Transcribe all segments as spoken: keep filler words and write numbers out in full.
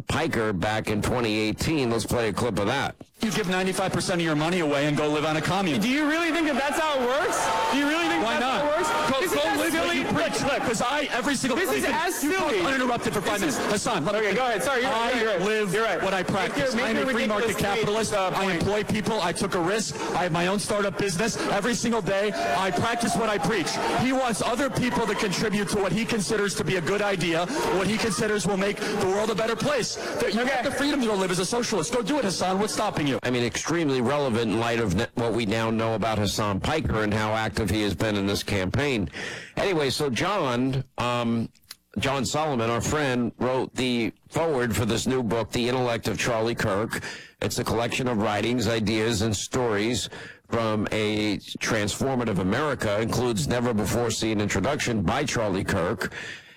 Piker back in twenty eighteen. Let's play a clip of that. You give ninety-five percent of your money away and go live on a commune. Do you really think that that's how it works? Do you really think Why that's not? how it works? Go, This go is live what you preach. Look, because I, every single... This is you can- as you talk silly. uninterrupted for five This minutes. is- Hassan, let me... Okay, go ahead. Sorry, you're right, I you're right. live You're right. what I practice. Make your- I'm make a your free market ridiculous capitalist. case, uh, I point. employ people. I took a risk. I have my own startup business. Every single day, I practice what I preach. He wants other people to contribute to what he considers to be a good idea, what he considers will make the world a better place. You Okay. have the freedom to go live as a socialist. Go do it, Hassan. What's stopping you? I mean, extremely relevant in light of ne- what we now know about Hassan Piker and how active he has been in this campaign. Anyway, so John, um, John Solomon, our friend, wrote the foreword for this new book, The Intellect of Charlie Kirk. It's a collection of writings, ideas, and stories from a transformative America. Includes never-before-seen introduction by Charlie Kirk.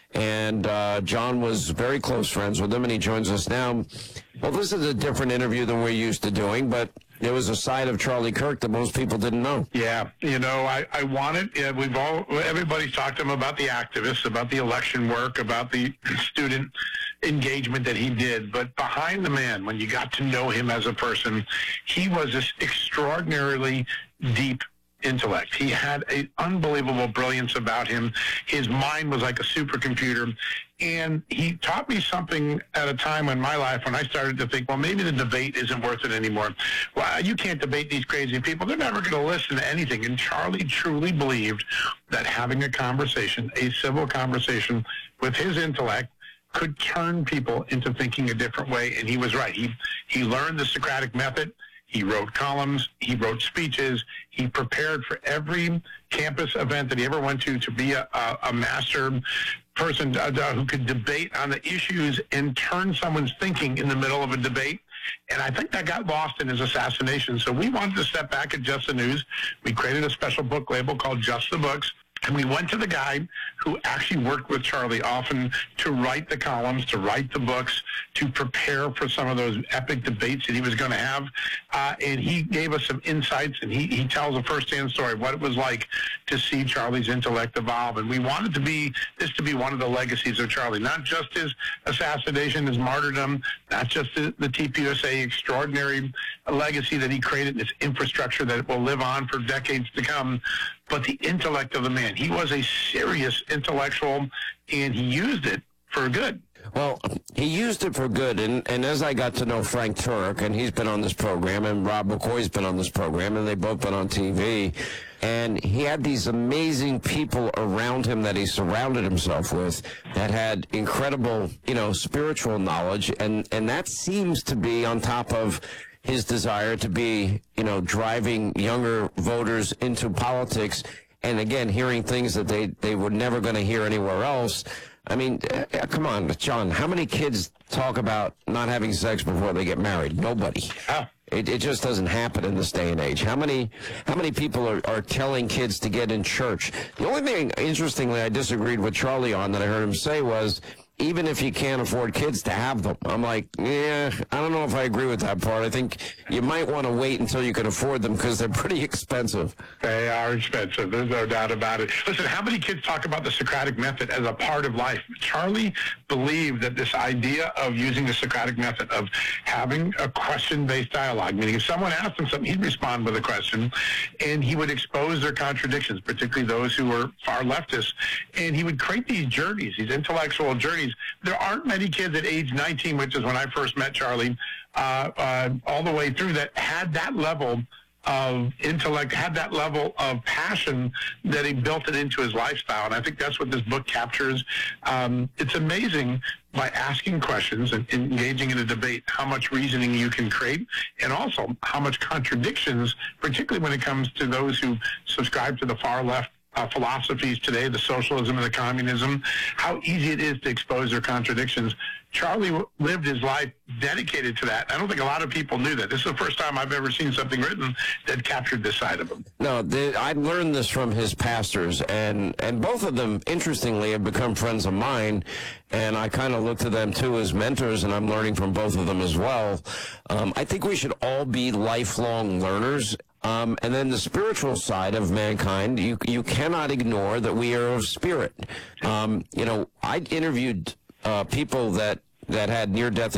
And uh, John was very close friends with him, and he joins us now. Well, this is a different interview than we're used to doing, but there was a side of Charlie Kirk that most people didn't know. Yeah, you know, I, I wanted, yeah, we've all, everybody's talked to him about the activists, about the election work, about the student engagement that he did. But behind the man, when you got to know him as a person, he was this extraordinarily deep intellect. He had an unbelievable brilliance about him. His mind was like a supercomputer. And he taught me something at a time in my life when I started to think, well, maybe the debate isn't worth it anymore. Well, you can't debate these crazy people. They're never going to listen to anything. And Charlie truly believed that having a conversation, a civil conversation with his intellect, could turn people into thinking a different way. And he was right. He, he learned the Socratic method. He wrote columns, he wrote speeches, he prepared for every campus event that he ever went to to be a, a, a master person uh, who could debate on the issues and turn someone's thinking in the middle of a debate. And I think that got lost in his assassination. So we wanted to step back at Just the News. We created a special book label called Just the Books. And we went to the guy who actually worked with Charlie often to write the columns, to write the books, to prepare for some of those epic debates that he was going to have. Uh, and he gave us some insights, and he, he tells a firsthand story of what it was like to see Charlie's intellect evolve. And we wanted to be this to be one of the legacies of Charlie, not just his assassination, his martyrdom, not just the, the T P U S A extraordinary legacy that he created, this infrastructure that will live on for decades to come, but the intellect of the man. He was a serious intellectual, and he used it for good. Well, he used it for good, and, and as I got to know Frank Turek, and he's been on this program, and Rob McCoy's been on this program, and they've both been on T V, and he had these amazing people around him that he surrounded himself with that had incredible, you know, spiritual knowledge, and, and that seems to be on top of his desire to be, you know, driving younger voters into politics, and again, hearing things that they, they were never going to hear anywhere else. I mean, uh, come on, John, how many kids talk about not having sex before they get married? Nobody. Oh. It, it just doesn't happen in this day and age. How many how many people are, are telling kids to get in church? The only thing, interestingly, I disagreed with Charlie on that I heard him say was, even if you can't afford kids, to have them. I'm like, yeah, I don't know if I agree with that part. I think you might want to wait until you can afford them because they're pretty expensive. They are expensive. There's no doubt about it. Listen, how many kids talk about the Socratic method as a part of life? Charlie believed that this idea of using the Socratic method, of having a question-based dialogue, meaning if someone asked him something, he'd respond with a question, and he would expose their contradictions, particularly those who were far leftists, and he would create these journeys, these intellectual journeys. There aren't many kids at age nineteen, which is when I first met Charlie, uh, uh, all the way through, that had that level of intellect, had that level of passion that he built it into his lifestyle. And I think that's what this book captures. Um, it's amazing, by asking questions and engaging in a debate, how much reasoning you can create, and also how much contradictions, particularly when it comes to those who subscribe to the far left Uh, philosophies today, the socialism and the communism, how easy it is to expose their contradictions. Charlie w- lived his life dedicated to that. I don't think a lot of people knew that. This is the first time I've ever seen something written that captured this side of him. No, the, I learned this from his pastors, and, and both of them, interestingly, have become friends of mine, and I kind of look to them, too, as mentors, and I'm learning from both of them as well. Um, I think we should all be lifelong learners. Um, and then the spiritual side of mankind, you you cannot ignore that we are of spirit. Um, you know, I interviewed uh, people that, that had near-death